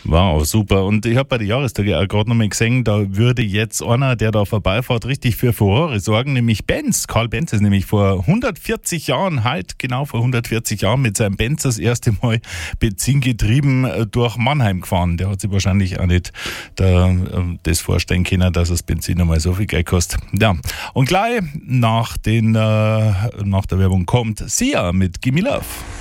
Wow, super. Und ich habe bei der Jahrestage auch gerade noch mal gesehen, da würde jetzt einer, der da vorbeifährt, richtig für Furore sorgen, nämlich Benz. Karl Benz ist nämlich vor 140 Jahren, genau vor 140 Jahren, mit seinem Benz das erste Mal benzingetrieben durch Mannheim gefahren. Der hat sich wahrscheinlich auch nicht das vorstellen können, dass das Benzin einmal so viel Geld kostet. Ja, und gleich nach der Werbung kommt Sia mit Gimme Love.